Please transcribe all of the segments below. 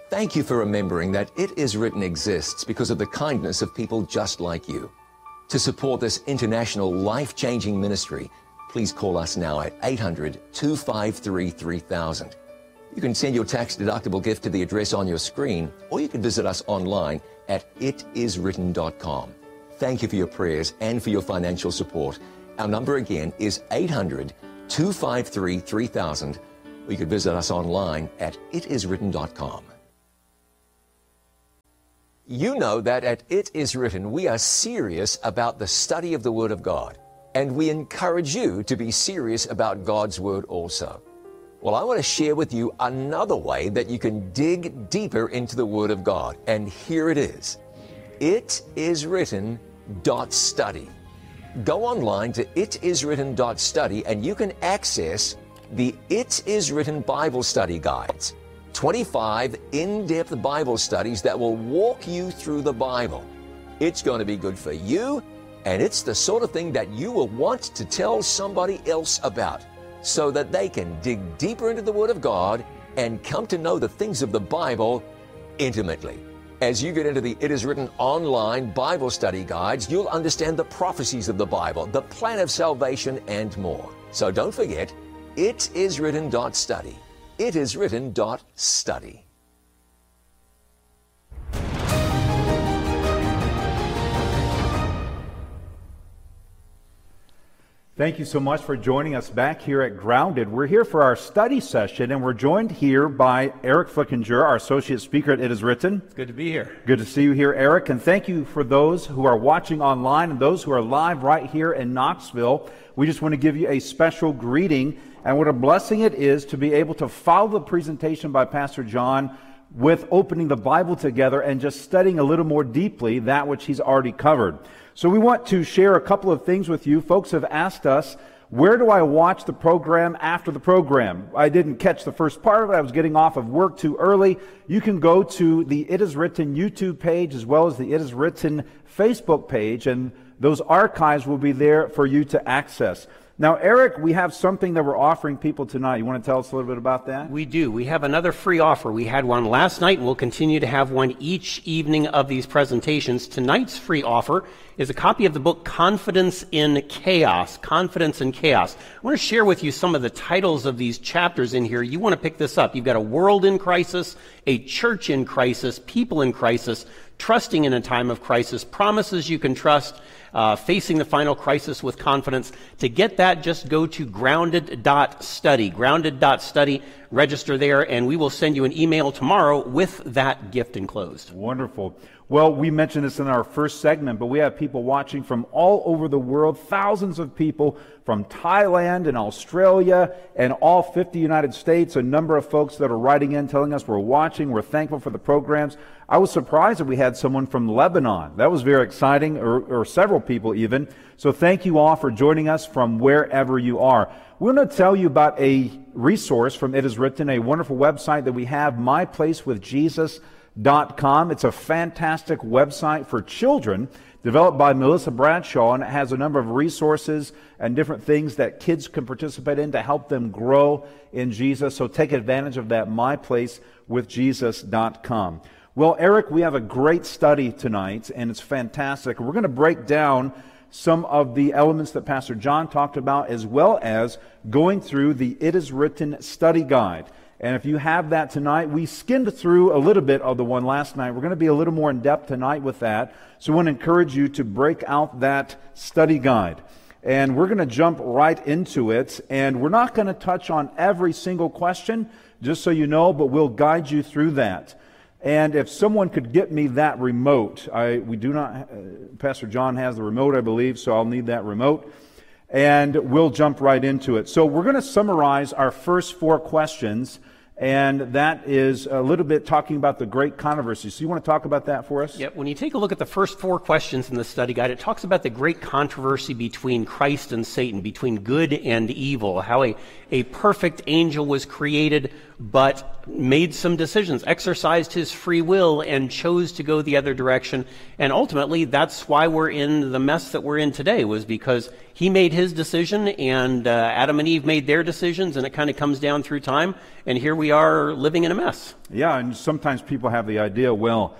Thank you for remembering that It Is Written exists because of the kindness of people just like you. To support this international life-changing ministry, please call us now at 800-253-3000. You can send your tax-deductible gift to the address on your screen, or you can visit us online at itiswritten.com. Thank you for your prayers and for your financial support. Our number again is 800-253-3000, or you can visit us online at itiswritten.com. You know that at It Is Written, we are serious about the study of the Word of God, and we encourage you to be serious about God's Word also. Well, I want to share with you another way that you can dig deeper into the Word of God, and here it is. itiswritten.study. Go online to itiswritten.study and you can access the It Is Written Bible Study Guides. 25 in-depth Bible studies that will walk you through the Bible. It's going to be good for you, and it's the sort of thing that you will want to tell somebody else about so that they can dig deeper into the Word of God and come to know the things of the Bible intimately. As you get into the It Is Written online Bible study guides, you'll understand the prophecies of the Bible, the plan of salvation, and more. So don't forget, itiswritten.study. itiswritten.study. Thank you so much for joining us back here at Grounded. We're here for our study session, and we're joined here by Eric Flickinger, our associate speaker at It Is Written. It's good to be here. Good to see you here, Eric. And thank you for those who are watching online and those who are live right here in Knoxville. We just want to give you a special greeting, and what a blessing it is to be able to follow the presentation by Pastor John with opening the Bible together and just studying a little more deeply that which he's already covered. So we want to share a couple of things with you. Folks have asked us, where do I watch the program after the program? I didn't catch the first part of it. I was getting off of work too early. You can go to the It Is Written YouTube page as well as the It Is Written Facebook page, and those archives will be there for you to access. Now, Eric, we have something that we're offering people tonight. You want to tell us a little bit about that? We do. We have another free offer. We had one last night, and we'll continue to have one each evening of these presentations. Tonight's free offer is a copy of the book Confidence in Chaos. Confidence in Chaos. I want to share with you some of the titles of these chapters in here. You want to pick this up. You've got a world in crisis, a church in crisis, people in crisis, trusting in a time of crisis, promises you can trust, facing the final crisis with confidence. To get that, just go to grounded.study. Grounded.study. Register there, and we will send you an email tomorrow with that gift enclosed. Wonderful. Well, we mentioned this in our first segment, but we have people watching from all over the world, thousands of people from Thailand and Australia and all 50 United States, a number of folks that are writing in telling us we're watching, we're thankful for the programs. I was surprised that we had someone from Lebanon. That was very exciting, or several people even. So thank you all for joining us from wherever you are. We're going to tell you about a resource from It Is Written, a wonderful website that we have, myplacewithjesus.com. It's a fantastic website for children developed by Melissa Bradshaw, and it has a number of resources and different things that kids can participate in to help them grow in Jesus. So take advantage of that, myplacewithjesus.com. Well, Eric, we have a great study tonight, and it's fantastic. We're going to break down some of the elements that Pastor John talked about, as well as going through the It Is Written study guide. And if you have that tonight, we skimmed through a little bit of the one last night. We're going to be a little more in depth tonight with that. So I want to encourage you to break out that study guide. And we're going to jump right into it. And we're not going to touch on every single question, just so you know, but we'll guide you through that. And if someone could get me that remote, we do not, Pastor John has the remote, I believe, so I'll need that remote. And we'll jump right into it. So we're going to summarize our first 4 questions, and that is a little bit talking about the great controversy. So you want to talk about that for us? Yeah, when you take a look at the first 4 questions in the study guide, it talks about the great controversy between Christ and Satan, between good and evil, how a perfect angel was created but made some decisions, exercised his free will, and chose to go the other direction. And ultimately, that's why we're in the mess that we're in today, was because he made his decision, and Adam and Eve made their decisions, and it kind of comes down through time, and here we are living in a mess. Yeah, and sometimes people have the idea, well,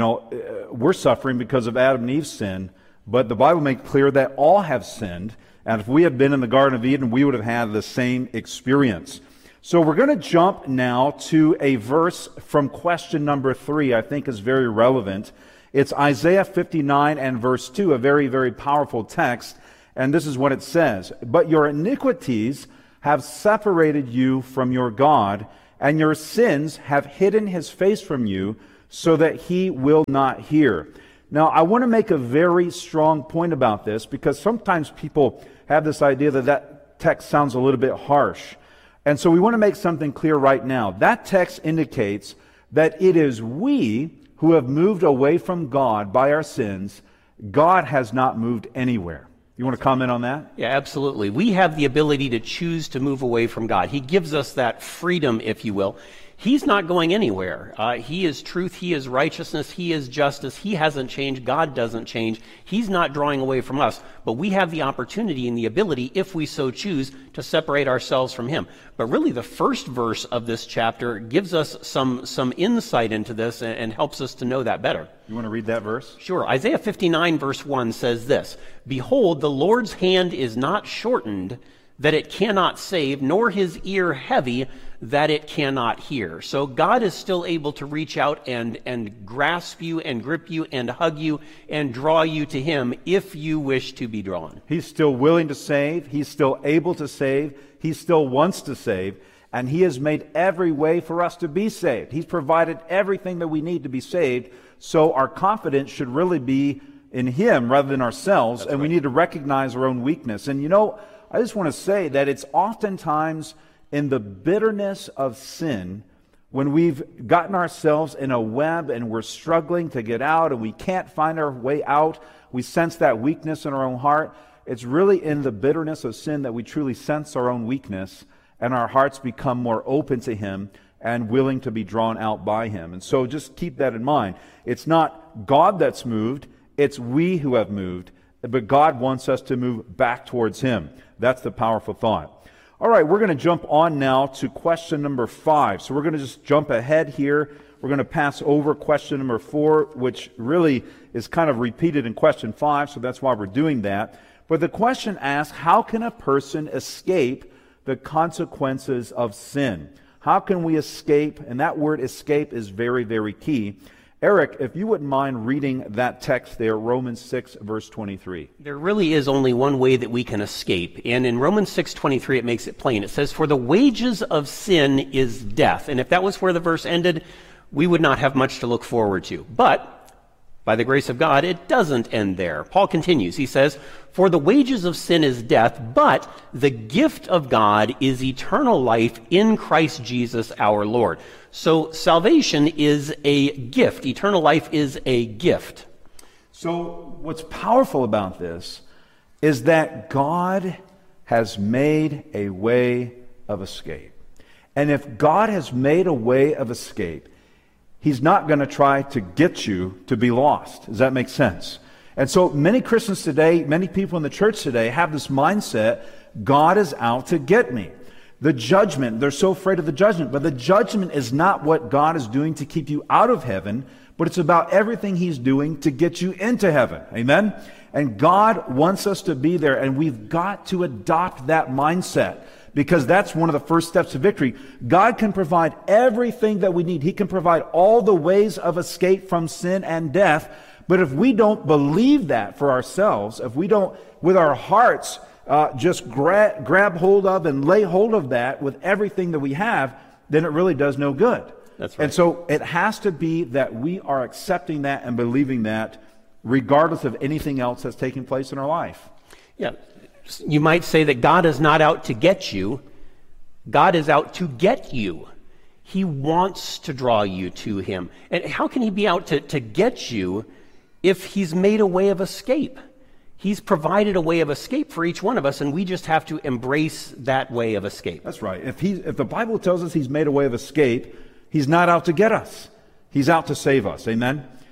we're suffering because of Adam and Eve's sin, but the Bible makes clear that all have sinned, and if we had been in the Garden of Eden, we would have had the same experience. So we're going to jump now to a verse from question number 3 I think is very relevant. It's Isaiah 59 and verse 2, a very, very powerful text, and this is what it says. But your iniquities have separated you from your God, and your sins have hidden his face from you, so that he will not hear. Now, I want to make a very strong point about this, because sometimes people have this idea that text sounds a little bit harsh. And so we want to make something clear right now. That text indicates that it is we who have moved away from God by our sins. God has not moved anywhere. You want to comment on that? Yeah, absolutely. We have the ability to choose to move away from God. He gives us that freedom, if you will. He's not going anywhere. He is truth. He is righteousness. He is justice. He hasn't changed. God doesn't change. He's not drawing away from us. But we have the opportunity and the ability, if we so choose, to separate ourselves from him. But really, the first verse of this chapter gives us some insight into this and helps us to know that better. You want to read that verse? Sure. Isaiah 59 verse 1 says this, "Behold, the Lord's hand is not shortened, that it cannot save, nor his ear heavy, that it cannot hear." So God is still able to reach out and grasp you and grip you and hug you and draw you to him if you wish to be drawn. He's still willing to save. He's still able to save. He still wants to save. And he has made every way for us to be saved. He's provided everything that we need to be saved. So our confidence should really be in him rather than ourselves. That's and right. We need to recognize our own weakness. And I just want to say that it's oftentimes in the bitterness of sin, when we've gotten ourselves in a web and we're struggling to get out and we can't find our way out, we sense that weakness in our own heart. It's really in the bitterness of sin that we truly sense our own weakness, and our hearts become more open to him and willing to be drawn out by him. And so just keep that in mind. It's not God that's moved, it's we who have moved, but God wants us to move back towards him. That's the powerful thought. All right, we're going to jump on now to question number 5. So we're going to just jump ahead here. We're going to pass over question number 4, which really is kind of repeated in question 5, so that's why we're doing that. But the question asks, how can a person escape the consequences of sin? How can we escape? And that word escape is very, very key. Eric, if you wouldn't mind reading that text there, Romans 6, verse 23. There really is only one way that we can escape. And in Romans 6:23, it makes it plain. It says, "For the wages of sin is death." And if that was where the verse ended, we would not have much to look forward to. But by the grace of God, it doesn't end there. Paul continues. He says, "For the wages of sin is death, but the gift of God is eternal life in Christ Jesus our Lord." So salvation is a gift. Eternal life is a gift. So what's powerful about this is that God has made a way of escape. And if God has made a way of escape, he's not going to try to get you to be lost. Does that make sense? And so many Christians today, many people in the church today have this mindset, God is out to get me. The judgment, they're so afraid of the judgment, but the judgment is not what God is doing to keep you out of heaven, but it's about everything he's doing to get you into heaven. Amen? And God wants us to be there, and we've got to adopt that mindset, because that's one of the first steps to victory. God can provide everything that we need. He can provide all the ways of escape from sin and death, but if we don't believe that for ourselves, if we don't, with our hearts, just grab hold of and lay hold of that with everything that we have, then it really does no good. That's right. And so it has to be that we are accepting that and believing that regardless of anything else that's taking place in our life. Yeah. You might say that God is not out to get you. God is out to get you. He wants to draw you to him. And how can he be out to get you if he's made a way of escape? He's provided a way of escape for each one of us, and we just have to embrace that way of escape. That's right. If the Bible tells us he's made a way of escape, he's not out to get us. He's out to save us. Amen?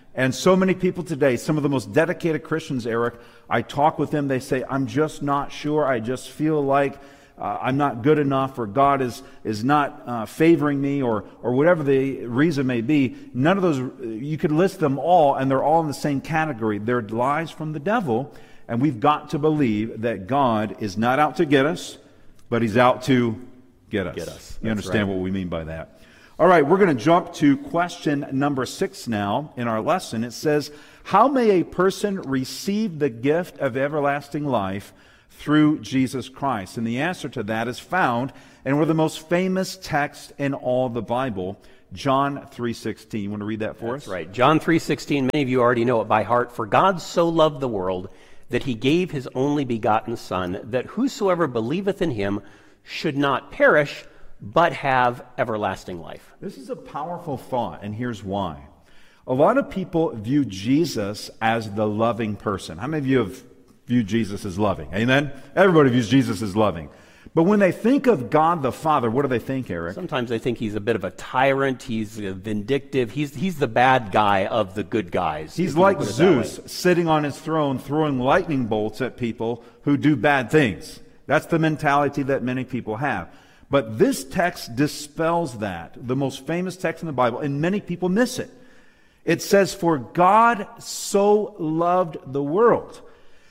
And so many people today, some of the most dedicated Christians, Eric, I talk with them, they say, I'm just not sure. I just feel like I'm not good enough, or God is not favoring me, or whatever the reason may be. None of those, you could list them all, and they're all in the same category. They're lies from the devil, and we've got to believe that God is not out to get us, but He's out to get us. That's You understand right. what we mean by that? All right, we're going to jump to question number 6 now in our lesson. It says, how may a person receive the gift of everlasting life through Jesus Christ? And the answer to that is found in one of the most famous texts in all the Bible, John 3:16. You want to read that for us? That's right. John 3:16, many of you already know it by heart. For God so loved the world that He gave His only begotten Son, that whosoever believeth in Him should not perish, but have everlasting life. This is a powerful thought, and here's why. A lot of people view Jesus as the loving person. How many of you have viewed Jesus as loving? Amen? Everybody views Jesus as loving. But when they think of God the Father, what do they think, Eric? Sometimes they think He's a bit of a tyrant. He's vindictive. He's the bad guy of the good guys. He's if you like put it that way. Zeus sitting on his throne throwing lightning bolts at people who do bad things. That's the mentality that many people have. But this text dispels that, the most famous text in the Bible, and many people miss it. It says, for God so loved the world.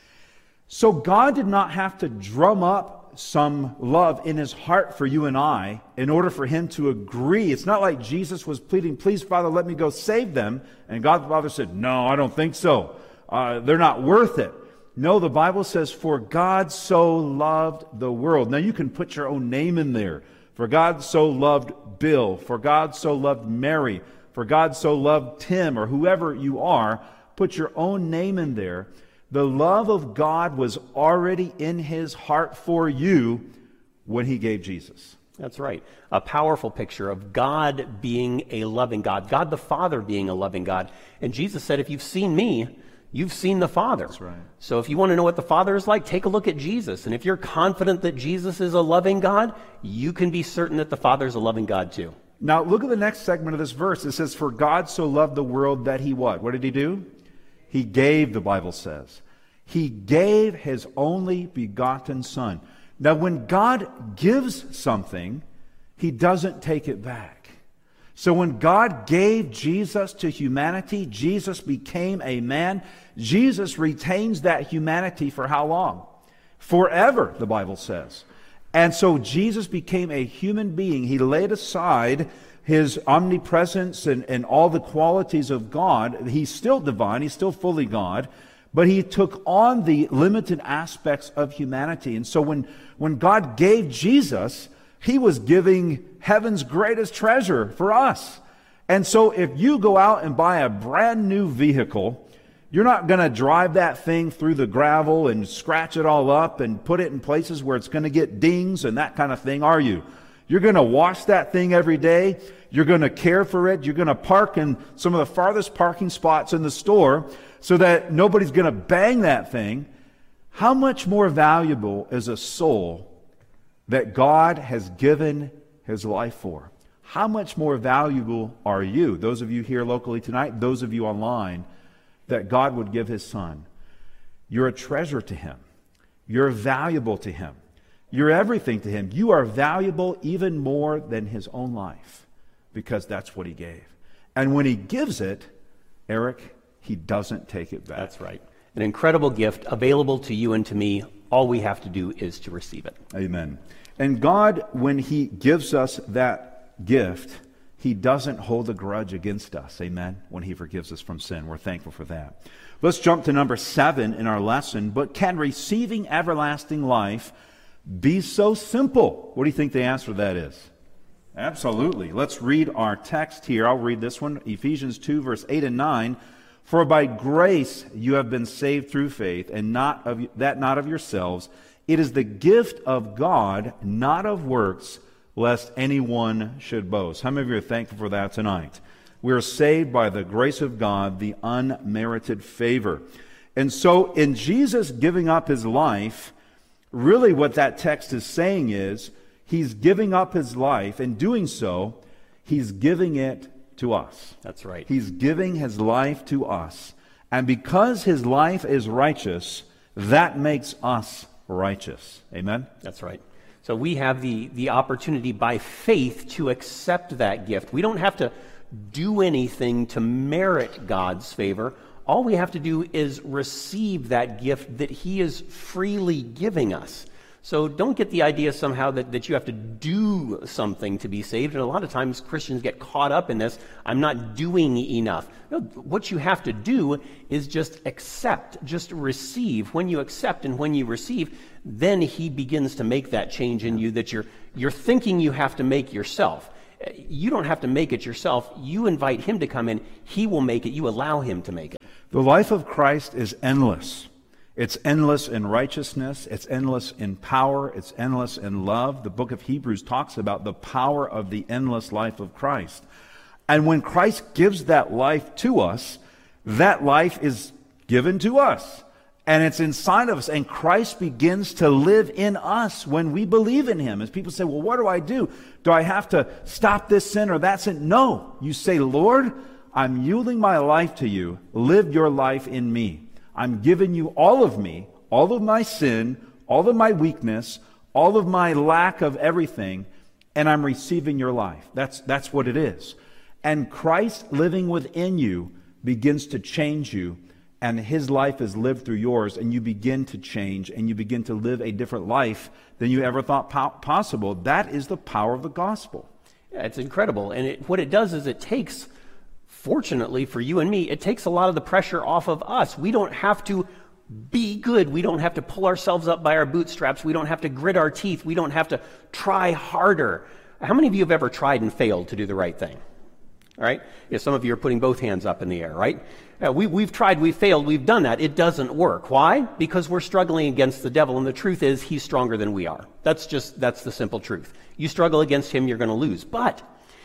So God did not have to drum up some love in His heart for you and I in order for Him to agree. It's not like Jesus was pleading, please, Father, let me go save them. And God the Father said, no, I don't think so. They're not worth it. No, the Bible says, for God so loved the world. Now you can put your own name in there. For God so loved Bill. For God so loved Mary. For God so loved Tim, or whoever you are. Put your own name in there. The love of God was already in His heart for you when He gave Jesus. That's right. A powerful picture of God being a loving God. God the Father being a loving God. And Jesus said, if you've seen me, you've seen the Father. That's right. So if you want to know what the Father is like, take a look at Jesus. And if you're confident that Jesus is a loving God, you can be certain that the Father is a loving God too. Now look at the next segment of this verse. It says, for God so loved the world that He what? What did He do? He gave, the Bible says. He gave His only begotten Son. Now when God gives something, He doesn't take it back. So when God gave Jesus to humanity, Jesus became a man. Jesus retains that humanity for how long? Forever, the Bible says. And so Jesus became a human being. He laid aside His omnipresence and all the qualities of God. He's still divine. He's still fully God. But He took on the limited aspects of humanity. And so when God gave Jesus, He was giving heaven's greatest treasure for us. And so if you go out and buy a brand new vehicle, you're not going to drive that thing through the gravel and scratch it all up and put it in places where it's going to get dings and that kind of thing, are you? You're going to wash that thing every day. You're going to care for it. You're going to park in some of the farthest parking spots in the store so that nobody's going to bang that thing. How much more valuable is a soul that God has given His life for? How much more valuable are you, those of you here locally tonight, those of you online, that God would give His Son? You're a treasure to Him. You're valuable to Him. You're everything to Him. You are valuable even more than His own life, because that's what He gave. And when He gives it, Eric, He doesn't take it back. That's right. An incredible gift available to you and to me. All we have to do is to receive it. Amen. And God, when He gives us that gift, He doesn't hold a grudge against us. Amen. When He forgives us from sin. We're thankful for that. Let's jump to number 7 in our lesson. But can receiving everlasting life be so simple? What do you think the answer to that is? Absolutely. Let's read our text here. I'll read this one. Ephesians 2, verse 8 and 9. For by grace you have been saved through faith, and not of yourselves. It is the gift of God, not of works, lest anyone should boast. How many of you are thankful for that tonight? We are saved by the grace of God, the unmerited favor. And so in Jesus giving up His life, really what that text is saying is, He's giving up His life, and doing so, He's giving it to us. That's right. He's giving his life to us. And because his life is righteous, that makes us righteous. Amen? That's right. So we have the opportunity by faith to accept that gift. We don't have to do anything to merit God's favor. All we have to do is receive that gift that he is freely giving us. So don't get the idea somehow that you have to do something to be saved. And a lot of times Christians get caught up in this. I'm not doing enough. No, what you have to do is just accept, just receive. When you accept and when you receive, then he begins to make that change in you that you're thinking you have to make yourself. You don't have to make it yourself. You invite him to come in. He will make it. You allow him to make it. The life of Christ is endless. It's endless in righteousness. It's endless in power. It's endless in love. The book of Hebrews talks about the power of the endless life of Christ. And when Christ gives that life to us, that life is given to us. And it's inside of us. And Christ begins to live in us when we believe in him. As people say, well, what do I do? Do I have to stop this sin or that sin? No. You say, Lord, I'm yielding my life to you. Live your life in me. I'm giving you all of me, all of my sin, all of my weakness, all of my lack of everything, and I'm receiving your life. That's what it is. And Christ living within you begins to change you, and his life is lived through yours, and you begin to change, and you begin to live a different life than you ever thought possible. That is the power of the gospel. Yeah, it's incredible. And what it does is it takes, fortunately for you and me, it takes a lot of the pressure off of us. We don't have to be good. We don't have to pull ourselves up by our bootstraps. We don't have to grit our teeth. We don't have to try harder. How many of you have ever tried and failed to do the right thing? All right? Yeah, some of you are putting both hands up in the air, right? We've tried, we've failed, we've done that. It doesn't work. Why? Because we're struggling against the devil, and the truth is he's stronger than we are. That's the simple truth. You struggle against him, you're going to lose. But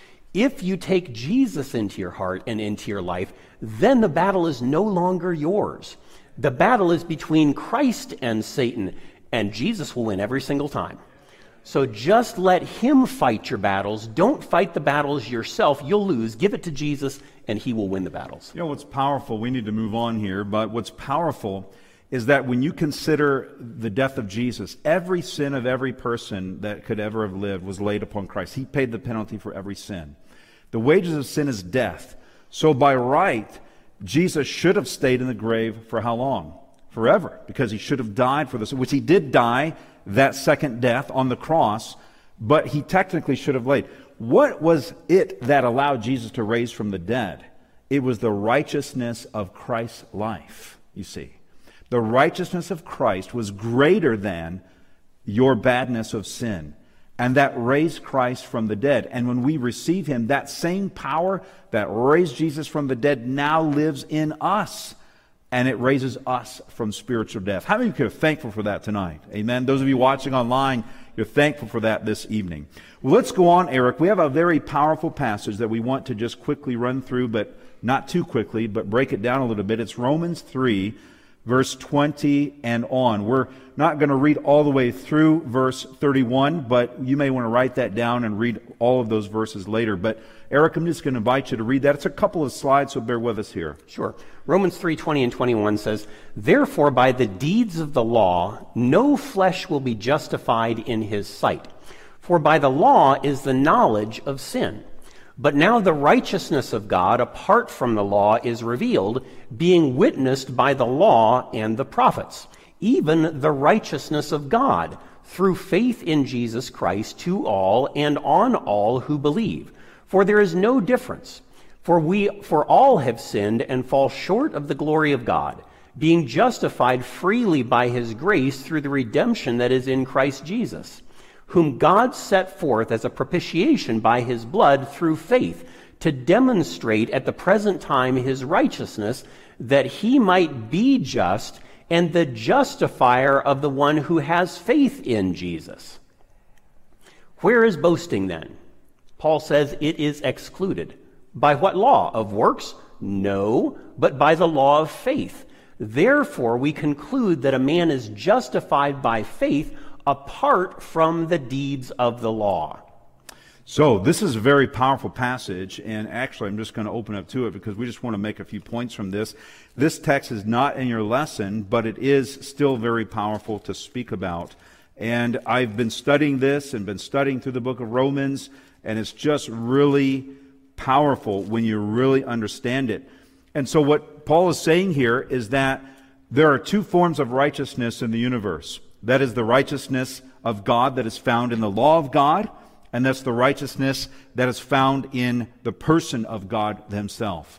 if you take Jesus into your heart and into your life, then the battle is no longer yours. The battle is between Christ and Satan, and Jesus will win every single time. So just let him fight your battles. Don't fight the battles yourself. You'll lose. Give it to Jesus, and he will win the battles. You know what's powerful? We need to move on here, but what's powerful is that when you consider the death of Jesus, every sin of every person that could ever have lived was laid upon Christ. He paid the penalty for every sin. The wages of sin is death. So by right, Jesus should have stayed in the grave for how long? Forever. Because he should have died for this, which he did die, that second death on the cross, but he technically should have laid. What was it that allowed Jesus to raise from the dead? It was the righteousness of Christ's life, you see. The righteousness of Christ was greater than your badness of sin. And that raised Christ from the dead. And when we receive him, that same power that raised Jesus from the dead now lives in us. And it raises us from spiritual death. How many of you are thankful for that tonight? Amen. Those of you watching online, you're thankful for that this evening. Well, let's go on, Eric. We have a very powerful passage that we want to just quickly run through, but not too quickly, but break it down a little bit. It's Romans 3, verse 20 and on. We're not going to read all the way through verse 31, but you may want to write that down and read all of those verses later. But Eric, I'm just going to invite you to read that. It's a couple of slides, so bear with us here. Sure. Romans 3:20 and 21 says, "Therefore by the deeds of the law no flesh will be justified in his sight. For by the law is the knowledge of sin. But now the righteousness of God apart from the law is revealed, being witnessed by the law and the prophets, even the righteousness of God through faith in Jesus Christ to all and on all who believe. For there is no difference. For all have sinned and fall short of the glory of God, being justified freely by his grace through the redemption that is in Christ Jesus, whom God set forth as a propitiation by his blood through faith, to demonstrate at the present time his righteousness, that he might be just and the justifier of the one who has faith in Jesus." Where is boasting then? Paul says it is excluded. By what law? Of works? No, but by the law of faith. Therefore, we conclude that a man is justified by faith apart from the deeds of the law. So this is a very powerful passage, and actually I'm just going to open up to it because we just want to make a few points from this. This text is not in your lesson, but it is still very powerful to speak about. And I've been studying this and been studying through the book of Romans, and it's just really powerful when you really understand it. And so what Paul is saying here is that there are two forms of righteousness in the universe. That is the righteousness of God that is found in the law of God, and that's the righteousness that is found in the person of God himself.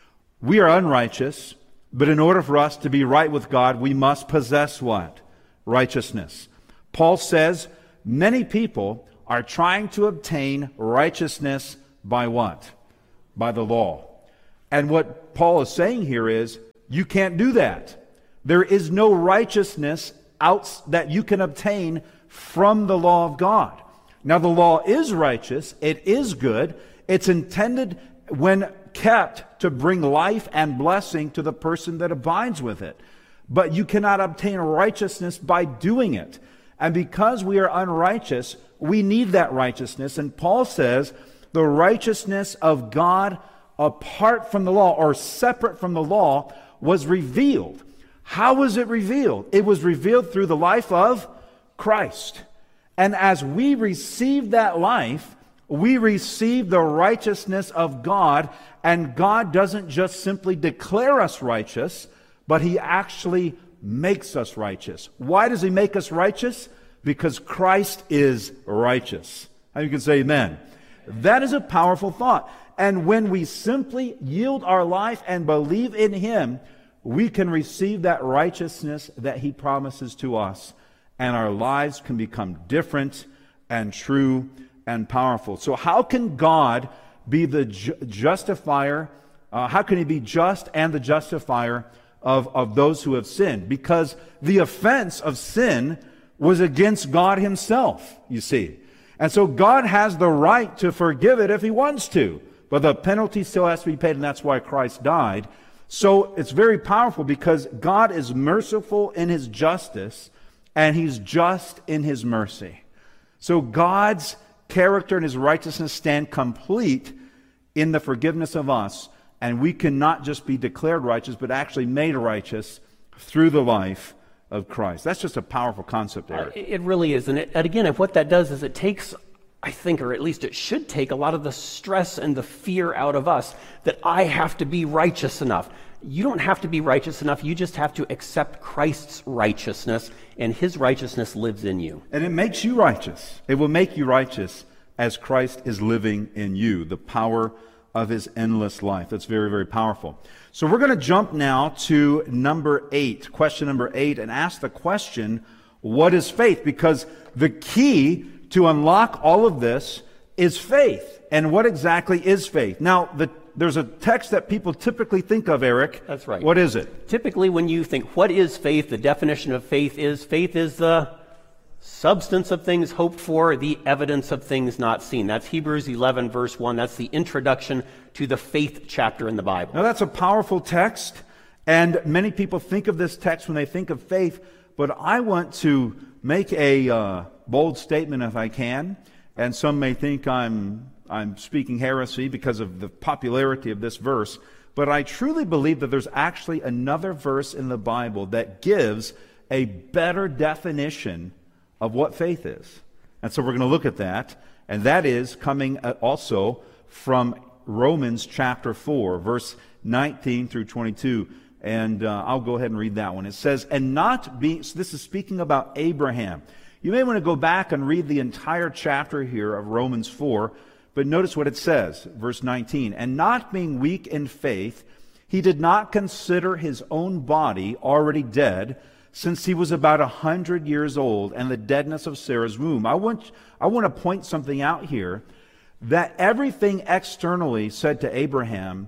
We are unrighteous, but in order for us to be right with God, we must possess what? Righteousness. Paul says many people are trying to obtain righteousness by what? By the law. And what Paul is saying here is, you can't do that. There is no righteousness that you can obtain from the law of God. Now, the law is righteous. It is good. It's intended, when kept, to bring life and blessing to the person that abides with it. But you cannot obtain righteousness by doing it. And because we are unrighteous, we need that righteousness. And Paul says the righteousness of God apart from the law, or separate from the law, was revealed. How was it revealed? It was revealed through the life of Christ. And as we receive that life, we receive the righteousness of God, and God doesn't just simply declare us righteous, but He actually makes us righteous. Why does He make us righteous? Because Christ is righteous. How you can say amen? That is a powerful thought. And when we simply yield our life and believe in Him, we can receive that righteousness that He promises to us, and our lives can become different and true and powerful. So how can God be the justifier? How can He be just and the justifier of those who have sinned? Because the offense of sin was against God Himself, you see. And so God has the right to forgive it if He wants to. But the penalty still has to be paid, and that's why Christ died. So it's very powerful because God is merciful in His justice, and He's just in His mercy. So God's character and His righteousness stand complete in the forgiveness of us, and we can not just be declared righteous, but actually made righteous through the life of Christ. That's just a powerful concept, Eric. It really is. And again, what that does is it takes, I think, or at least it should take, a lot of the stress and the fear out of us that I have to be righteous enough. You don't have to be righteous enough. You just have to accept Christ's righteousness, and His righteousness lives in you. And it makes you righteous. It will make you righteous as Christ is living in you, the power of His endless life. That's very, very powerful. So we're going to jump now to number 8, question number 8, and ask the question, what is faith? Because the key to unlock all of this is faith. And what exactly is faith? Now, there's a text that people typically think of, Eric. That's right. What is it? Typically, when you think, what is faith? The definition of faith is the substance of things hoped for, the evidence of things not seen. That's Hebrews 11, verse 1. That's the introduction to the faith chapter in the Bible. Now, that's a powerful text, and many people think of this text when they think of faith, but I want to make a bold statement if I can, and some may think I'm speaking heresy because of the popularity of this verse, but I truly believe that there's actually another verse in the Bible that gives a better definition of what faith is. And so we're going to look at that, and that is coming also from Romans chapter 4, verse 19 through 22. And I'll go ahead and read that one. It says, and not being, so this is speaking about Abraham. You may want to go back and read the entire chapter here of Romans 4, but notice what it says, verse 19. And not being weak in faith, he did not consider his own body already dead, since he was about 100 years old, and the deadness of Sarah's womb. I want to point something out here, that everything externally said to Abraham,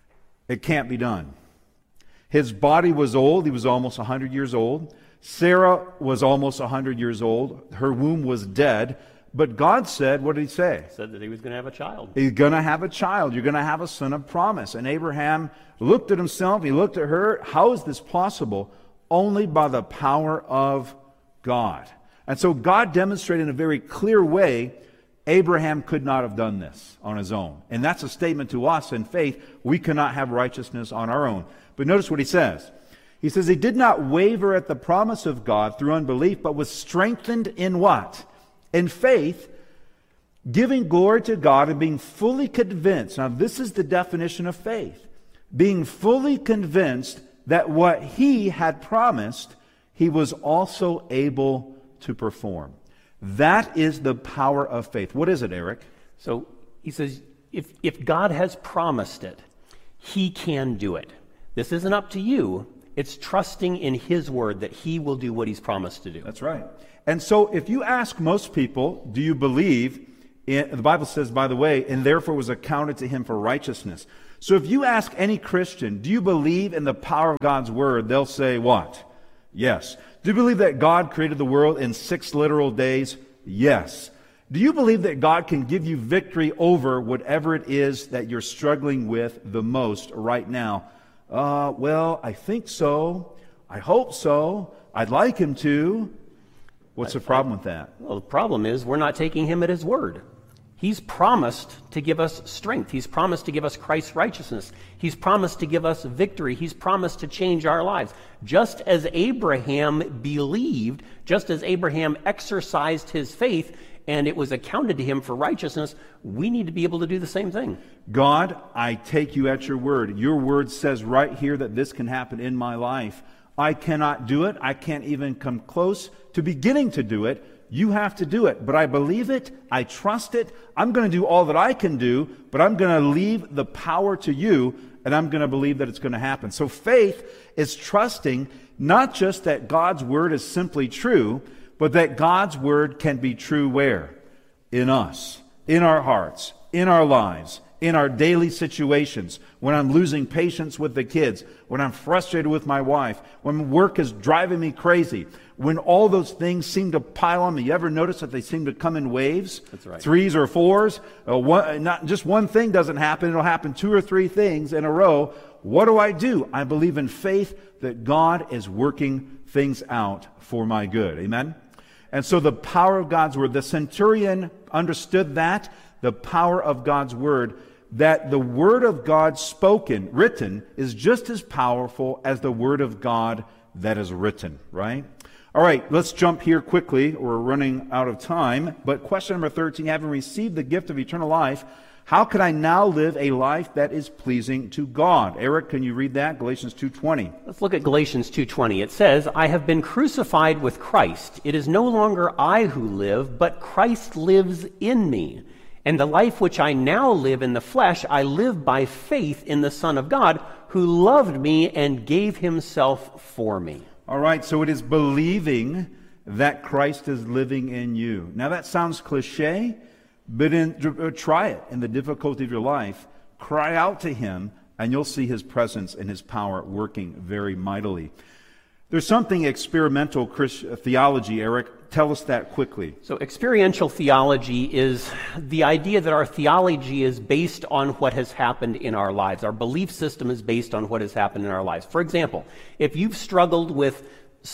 it can't be done. His body was old. He was almost 100 years old. Sarah was almost 100 years old. Her womb was dead. But God said, what did He say? He said that He was going to have a child. He's going to have a child. You're going to have a son of promise. And Abraham looked at himself. He looked at her. How is this possible? Only by the power of God. And so God demonstrated in a very clear way Abraham could not have done this on his own. And that's a statement to us in faith. We cannot have righteousness on our own. But notice what he says. He says he did not waver at the promise of God through unbelief, but was strengthened in what? In faith, giving glory to God and being fully convinced. Now this is the definition of faith. Being fully convinced that what he had promised, he was also able to perform. That is the power of faith. What is it, Eric? So he says, if God has promised it, he can do it. This isn't up to you. It's trusting in his word that he will do what he's promised to do. That's right. And so if you ask most people, do you believe in, the Bible says, by the way, and therefore was accounted to him for righteousness. So if you ask any Christian, do you believe in the power of God's word? They'll say what? Yes. Do you believe that God created the world in 6 literal days? Yes. Do you believe that God can give you victory over whatever it is that you're struggling with the most right now? Well, I think so. I hope so. I'd like him to. What's the problem with that? Well, the problem is we're not taking him at his word. He's promised to give us strength. He's promised to give us Christ's righteousness. He's promised to give us victory. He's promised to change our lives. Just as Abraham believed, just as Abraham exercised his faith, and it was accounted to him for righteousness, we need to be able to do the same thing. God, I take you at your word. Your word says right here that this can happen in my life. I cannot do it. I can't even come close to beginning to do it. You have to do it. But I believe it. I trust it. I'm going to do all that I can do, but I'm going to leave the power to you, and I'm going to believe that it's going to happen. So faith is trusting not just that God's word is simply true, but that God's word can be true where? In us, in our hearts, in our lives, in our daily situations, when I'm losing patience with the kids, when I'm frustrated with my wife, when work is driving me crazy, when all those things seem to pile on me. You ever notice that they seem to come in waves? That's right. 3s or 4s. Not just one thing doesn't happen. It'll happen 2 or 3 things in a row. What do? I believe in faith that God is working things out for my good. Amen? And so the power of God's word, the centurion understood that, the power of God's word, that the word of God spoken, written, is just as powerful as the word of God that is written, right? All right, let's jump here quickly. We're running out of time. But question number 13, having received the gift of eternal life, how can I now live a life that is pleasing to God? Eric, can you read that? Galatians 2:20. Let's look at Galatians 2:20. It says, I have been crucified with Christ. It is no longer I who live, but Christ lives in me. And the life which I now live in the flesh, I live by faith in the Son of God, who loved me and gave himself for me. All right, so it is believing that Christ is living in you. Now that sounds cliche, but try it in the difficulty of your life. Cry out to him, and you'll see his presence and his power working very mightily. There's something experimental theology, Eric. Tell us that quickly. So experiential theology is the idea that our theology is based on what has happened in our lives. Our belief system is based on what has happened in our lives. For example, if you've struggled with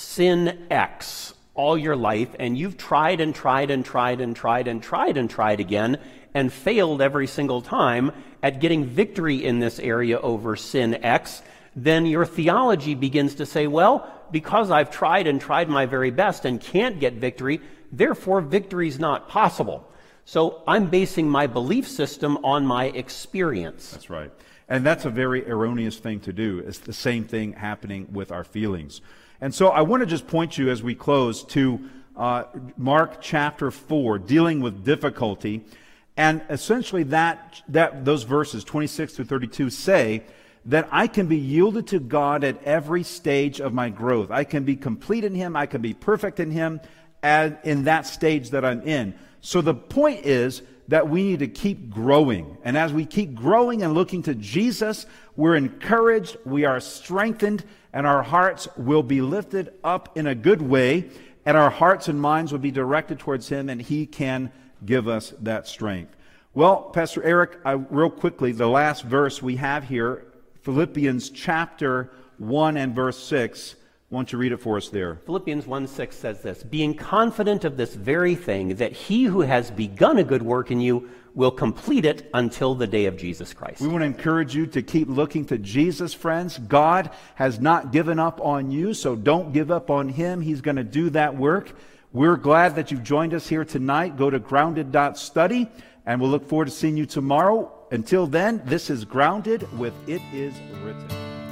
sin X all your life, and you've tried and tried and tried and tried and tried and tried again, and failed every single time at getting victory in this area over sin X, then your theology begins to say, well, because I've tried and tried my very best and can't get victory, therefore victory's not possible. So I'm basing my belief system on my experience. That's right. And that's a very erroneous thing to do. It's the same thing happening with our feelings. And so I want to just point you as we close to Mark chapter 4, dealing with difficulty. And essentially those verses 26 through 32 say that I can be yielded to God at every stage of my growth. I can be complete in him. I can be perfect in him and in that stage that I'm in. So the point is that we need to keep growing. And as we keep growing and looking to Jesus, we're encouraged, we are strengthened, and our hearts will be lifted up in a good way, and our hearts and minds will be directed towards him, and he can give us that strength. Well, Pastor Eric, real quickly, the last verse we have here, Philippians chapter 1 and verse 6, Why don't you read it for us there? Philippians 1:6 says this, being confident of this very thing, that he who has begun a good work in you will complete it until the day of Jesus Christ. We want to encourage you to keep looking to Jesus, friends. God has not given up on you, so don't give up on him. He's going to do that work. We're glad that you've joined us here tonight. Go to grounded.study, and we'll look forward to seeing you tomorrow. Until then, this is Grounded with It Is Written.